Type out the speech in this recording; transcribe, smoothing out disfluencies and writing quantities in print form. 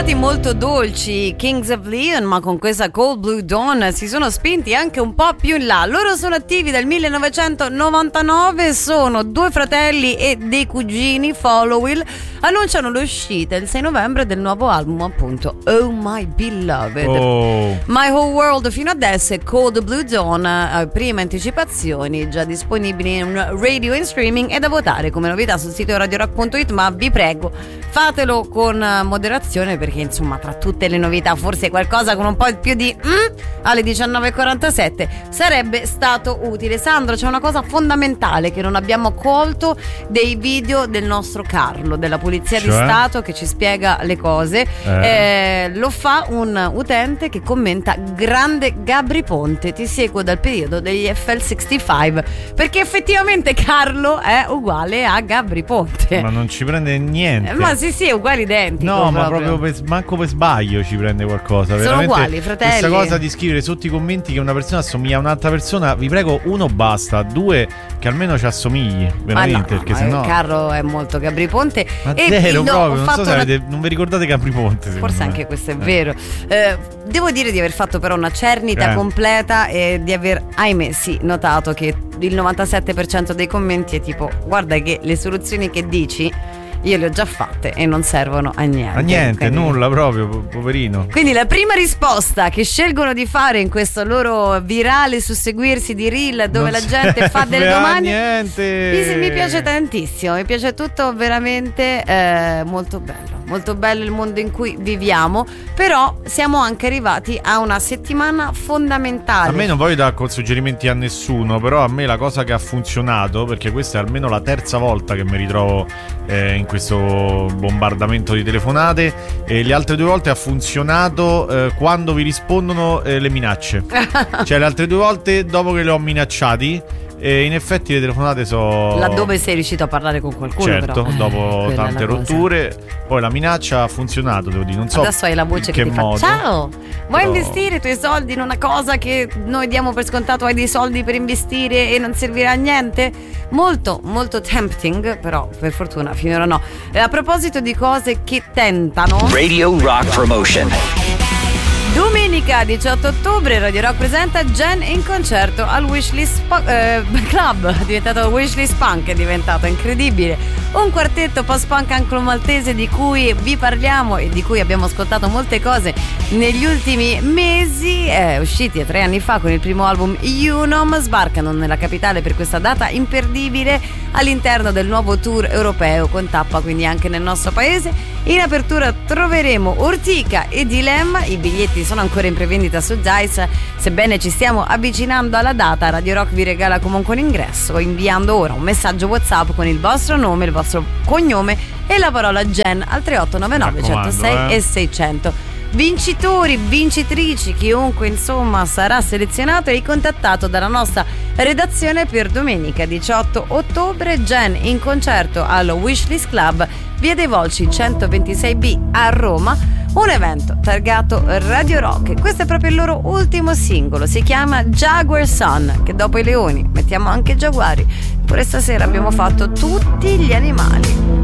stati molto dolci Kings of Leon, ma con questa Cold Blue Dawn si sono spinti anche un po' più in là. Loro sono attivi dal 1999, sono due fratelli e dei cugini. Followill annunciano l'uscita il 6 novembre del nuovo album, appunto Oh My Beloved. My Whole World fino adesso e Cold Blue Dawn, prime anticipazioni già disponibili in radio e in streaming e da votare come novità sul sito radiorock.it, ma vi prego fatelo con moderazione, perché insomma tra tutte le novità forse qualcosa con un po' più di alle 19.47 sarebbe stato utile. Sandro, c'è una cosa fondamentale che non abbiamo colto dei video del nostro Carlo della Polizia di Stato che ci spiega le cose. Lo fa un utente che commenta: grande Gabri Ponte, ti seguo dal periodo degli FL65, perché effettivamente Carlo è uguale a Gabri Ponte. Ma non ci prende niente. Ma sì, è uguale, identico. No, ma proprio manco per sbaglio ci prende qualcosa. Sono veramente uguali, fratelli. Questa cosa di scrivere sotto i commenti che una persona assomiglia a un'altra persona, vi prego, uno basta, due che almeno ci assomigli, veramente, no, perché sennò Carlo è molto Gabri Ponte. ma zero proprio, non so se non vi ricordate Gabri Ponte. Forse anche questo è vero. Devo dire di aver fatto però una cernita completa e di aver, ahimè, sì, notato che il 97% dei commenti è tipo: guarda che le soluzioni che dici io le ho già fatte e non servono a niente. A niente, quindi, nulla proprio, poverino. Quindi la prima risposta che scelgono di fare in questo loro virale susseguirsi di reel dove la gente fa delle domande, mi piace tantissimo, mi piace tutto veramente molto bello. Molto bello il mondo in cui viviamo, però siamo anche arrivati a una settimana fondamentale. A me non voglio dare suggerimenti a nessuno, però a me la cosa che ha funzionato, perché questa è almeno la terza volta che mi ritrovo in questo bombardamento di telefonate, e le altre due volte ha funzionato quando vi rispondono le minacce. Cioè le altre due volte dopo che le ho minacciati, e in effetti le telefonate laddove sei riuscito a parlare con qualcuno, certo, però dopo tante rotture, poi la minaccia ha funzionato, devo dire, non so adesso hai la voce che ti modo. fa: ciao, vuoi investire i tuoi soldi in una cosa che noi diamo per scontato, hai dei soldi per investire e non servirà a niente? Molto molto tempting, però per fortuna finora no. A proposito di cose che tentano, Radio Rock Promotion. Domenica 18 ottobre Radio Rock presenta Jen in concerto al Wishlist Club. È diventato Wishlist Punk, è diventato incredibile. Un quartetto post-punk anglo-maltese di cui vi parliamo e di cui abbiamo ascoltato molte cose negli ultimi mesi. Usciti 3 anni fa con il primo album Unum, sbarcano nella capitale per questa data imperdibile all'interno del nuovo tour europeo, con tappa quindi anche nel nostro paese. In apertura troveremo Ortica e Dilemma. I biglietti sono ancora in prevendita su Dice. Sebbene ci stiamo avvicinando alla data, Radio Rock vi regala comunque un ingresso inviando ora un messaggio WhatsApp con il vostro nome, il vostro cognome e la parola Gen al 3899 106 e 600. Vincitori, vincitrici, chiunque insomma sarà selezionato e ricontattato dalla nostra redazione per domenica 18 ottobre. Gen in concerto al Wishlist Club, via dei Volsci 126B a Roma, un evento targato Radio Rock. Questo è proprio il loro ultimo singolo, si chiama Jaguar Sun, che dopo i leoni mettiamo anche i giaguari. Pure stasera abbiamo fatto tutti gli animali.